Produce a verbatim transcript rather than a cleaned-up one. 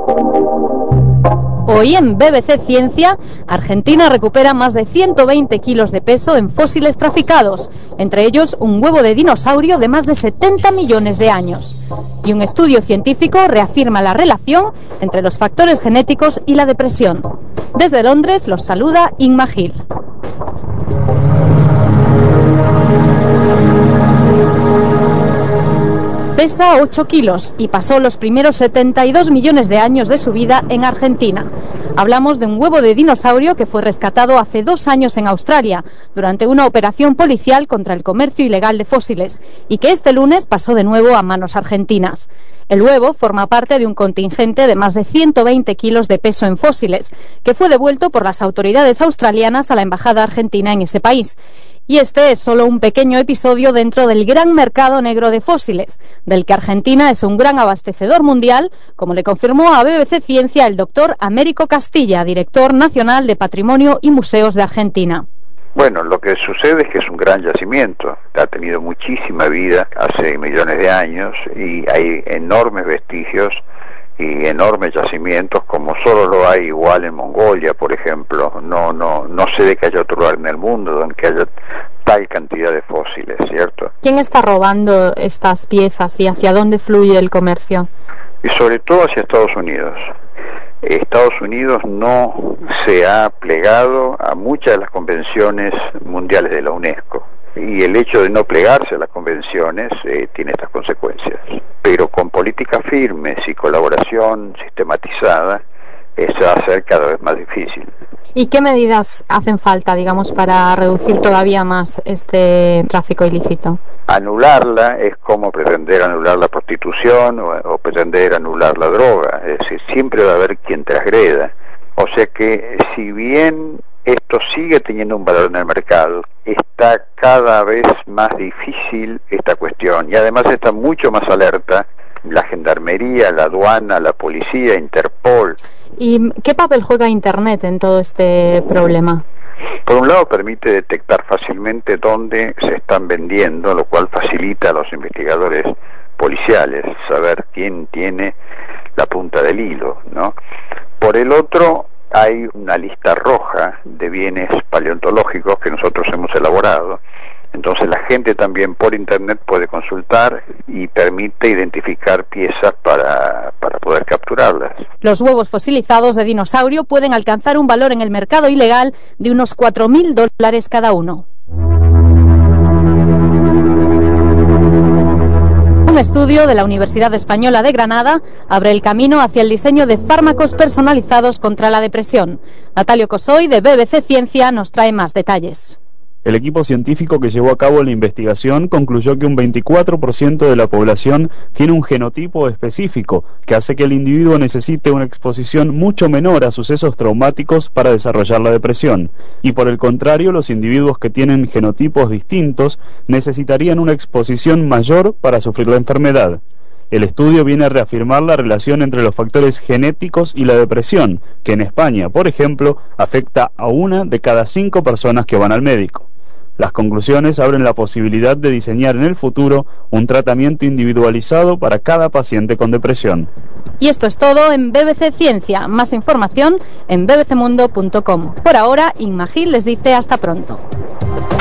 Hoy en B B C Ciencia, Argentina recupera más de ciento veinte kilos de peso en fósiles traficados, entre ellos un huevo de dinosaurio de más de setenta millones de años. Y un estudio científico reafirma la relación entre los factores genéticos y la depresión. Desde Londres los saluda Inma Gil. Pesa ocho kilos y pasó los primeros setenta y dos millones de años de su vida en Argentina. Hablamos de un huevo de dinosaurio que fue rescatado hace dos años en Australia durante una operación policial contra el comercio ilegal de fósiles y que este lunes pasó de nuevo a manos argentinas. El huevo forma parte de un contingente de más de ciento veinte kilos de peso en fósiles que fue devuelto por las autoridades australianas a la embajada argentina en ese país. Y este es solo un pequeño episodio dentro del gran mercado negro de fósiles, del que Argentina es un gran abastecedor mundial, como le confirmó a B B C Ciencia el doctor Américo Castilla, director nacional de Patrimonio y Museos de Argentina. Bueno, lo que sucede es que es un gran yacimiento, ha tenido muchísima vida hace millones de años y hay enormes vestigios y enormes yacimientos, como solo lo hay igual en Mongolia, por ejemplo. No no no sé de que haya otro lugar en el mundo donde haya tal cantidad de fósiles, ¿cierto? ¿Quién está robando estas piezas y hacia dónde fluye el comercio? Y sobre todo hacia Estados Unidos. Estados Unidos no se ha plegado a muchas de las convenciones mundiales de la UNESCO. Y el hecho de no plegarse a las convenciones eh, tiene estas consecuencias. Pero con políticas firmes y colaboración sistematizada, eh, se va a hacer cada vez más difícil. ¿Y qué medidas hacen falta, digamos, para reducir todavía más este tráfico ilícito? Anularla es como pretender anular la prostitución o, o pretender anular la droga. Es decir, siempre va a haber quien transgreda. O sea que, si bien esto sigue teniendo un valor en el mercado, está cada vez más difícil esta cuestión y además está mucho más alerta la gendarmería, la aduana, la policía, Interpol. ¿Y qué papel juega Internet en todo este problema? Por un lado permite detectar fácilmente dónde se están vendiendo, lo cual facilita a los investigadores policiales saber quién tiene la punta del hilo, ¿no? Por el otro, hay una lista roja de bienes paleontológicos que nosotros hemos elaborado. Entonces la gente también por internet puede consultar y permite identificar piezas para, para poder capturarlas. Los huevos fosilizados de dinosaurio pueden alcanzar un valor en el mercado ilegal de unos cuatro mil dólares cada uno. Un estudio de la Universidad Española de Granada abre el camino hacia el diseño de fármacos personalizados contra la depresión. Natalio Cosoy, de B B C Ciencia, nos trae más detalles. El equipo científico que llevó a cabo la investigación concluyó que un veinticuatro por ciento de la población tiene un genotipo específico que hace que el individuo necesite una exposición mucho menor a sucesos traumáticos para desarrollar la depresión, y por el contrario, los individuos que tienen genotipos distintos necesitarían una exposición mayor para sufrir la enfermedad. El estudio viene a reafirmar la relación entre los factores genéticos y la depresión, que en España, por ejemplo, afecta a una de cada cinco personas que van al médico. Las conclusiones abren la posibilidad de diseñar en el futuro un tratamiento individualizado para cada paciente con depresión. Y esto es todo en B B C Ciencia. Más información en b b c mundo punto com. Por ahora, Inma Gil les dice hasta pronto.